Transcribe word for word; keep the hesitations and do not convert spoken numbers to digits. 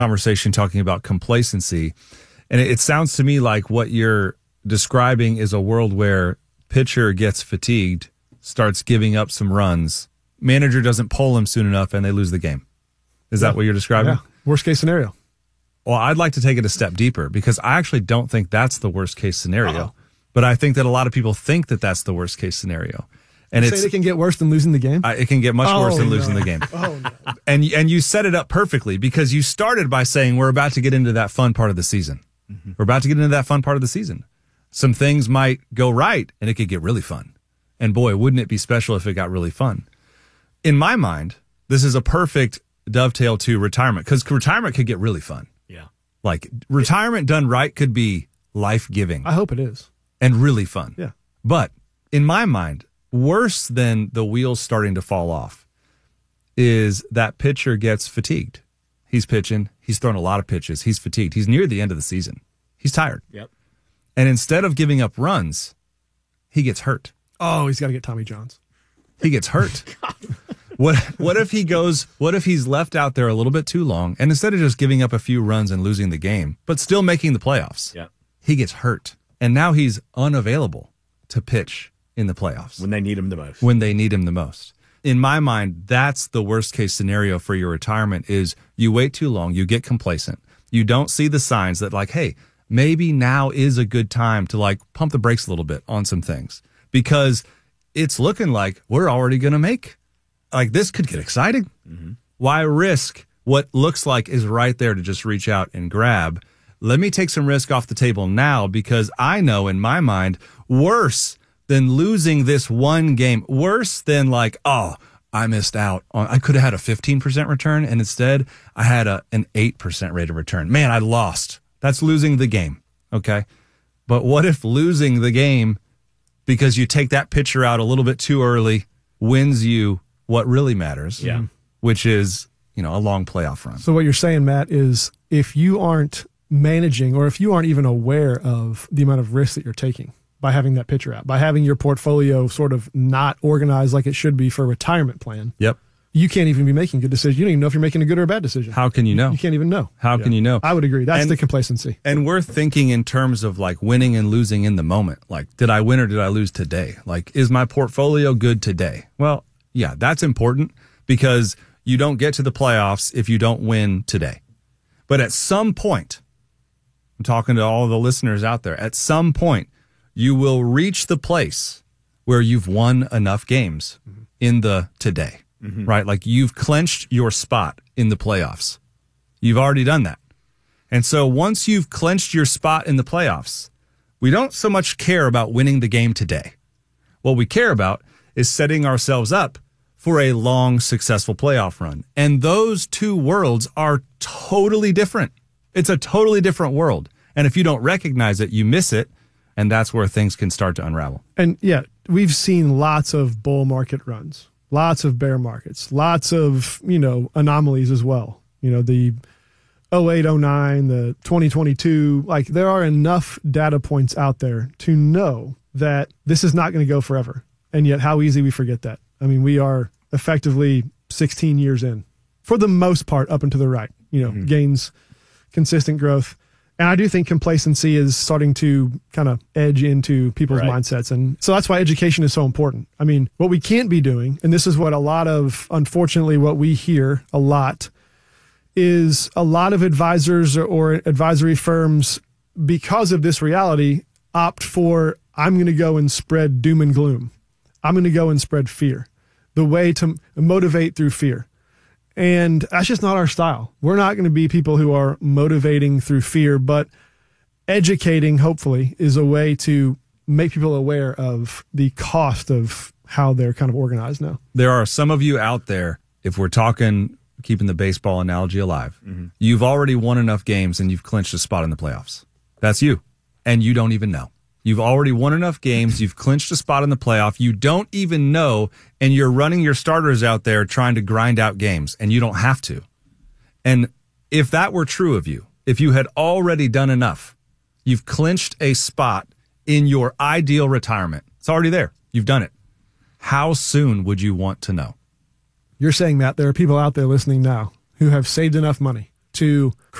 conversation talking about complacency. And it, it sounds to me like what you're describing is a world where pitcher gets fatigued, starts giving up some runs, manager doesn't pull him soon enough, and they lose the game. Is yeah. that what you're describing? Yeah. Worst case scenario. Well, I'd like to take it a step deeper because I actually don't think that's the worst case scenario. Uh-oh. But I think that a lot of people think that that's the worst case scenario. And you it's, say it can get worse than losing the game? Uh, it can get much oh, worse than no. losing the game. oh, no. And, and you set it up perfectly because you started by saying we're about to get into that fun part of the season. Mm-hmm. We're about to get into that fun part of the season. Some things might go right and it could get really fun. And boy, wouldn't it be special if it got really fun. In my mind, this is a perfect dovetail to retirement because retirement could get really fun. Yeah. Like retirement done right could be life-giving. I hope it is. And really fun. Yeah. But in my mind, worse than the wheels starting to fall off is that pitcher gets fatigued. He's pitching. He's thrown a lot of pitches. He's fatigued. He's near the end of the season. He's tired. Yep. And instead of giving up runs, he gets hurt. Oh, he's got to get Tommy Johns. He gets hurt. What what if he goes, what if he's left out there a little bit too long, and instead of just giving up a few runs and losing the game, but still making the playoffs, yep. he gets hurt. And now he's unavailable to pitch in the playoffs. When they need him the most. When they need him the most. In my mind, that's the worst case scenario for your retirement is you wait too long, you get complacent. You don't see the signs that like, hey, maybe now is a good time to like pump the brakes a little bit on some things because it's looking like we're already going to make, like this could get exciting. Mm-hmm. Why risk what looks like is right there to just reach out and grab? Let me take some risk off the table now because I know in my mind, worse than losing this one game, worse than like, oh, I missed out on, I could have had a fifteen percent return and instead I had a, an eight percent rate of return. Man, I lost. That's losing the game. Okay. But what if losing the game because you take that pitcher out a little bit too early wins you what really matters, yeah. which is, you know, a long playoff run. So what you're saying, Matt, is if you aren't managing or if you aren't even aware of the amount of risk that you're taking by having that pitcher out, by having your portfolio sort of not organized like it should be for a retirement plan. Yep. You can't even be making good decisions. You don't even know if you're making a good or a bad decision. How can you know? You can't even know. How yeah. can you know? I would agree. That's and, the complacency. And we're thinking in terms of like winning and losing in the moment. Like, did I win or did I lose today? Like, is my portfolio good today? Well, yeah, that's important because you don't get to the playoffs if you don't win today. But at some point, I'm talking to all the listeners out there, at some point, you will reach the place where you've won enough games mm-hmm. in the today. Mm-hmm. Right? Like you've clinched your spot in the playoffs. You've already done that. And so once you've clinched your spot in the playoffs, we don't so much care about winning the game today. What we care about is setting ourselves up for a long, successful playoff run. And those two worlds are totally different. It's a totally different world. And if you don't recognize it, you miss it. And that's where things can start to unravel. And yeah, we've seen lots of bull market runs. Lots of bear markets, lots of, you know, anomalies as well. You know, the oh eight, oh nine, the twenty twenty-two, like there are enough data points out there to know that this is not going to go forever. And yet how easy we forget that. I mean, we are effectively sixteen years in for the most part up and to the right, you know, mm-hmm. gains, consistent growth. And I do think complacency is starting to kind of edge into people's right. mindsets. And so that's why education is so important. I mean, what we can't be doing, and this is what a lot of, unfortunately, what we hear a lot, is a lot of advisors or, or advisory firms, because of this reality, opt for, I'm going to go and spread doom and gloom. I'm going to go and spread fear. The way to motivate through fear. And that's just not our style. We're not going to be people who are motivating through fear, but educating, hopefully, is a way to make people aware of the cost of how they're kind of organized now. There are some of you out there, if we're talking, keeping the baseball analogy alive, mm-hmm. you've already won enough games and you've clinched a spot in the playoffs. That's you. And you don't even know. You've already won enough games. You've clinched a spot in the playoff. You don't even know, and you're running your starters out there trying to grind out games, and you don't have to. And if that were true of you, if you had already done enough, you've clinched a spot in your ideal retirement. It's already there. You've done it. How soon would you want to know? You're saying, Matt, there are people out there listening now who have saved enough money, to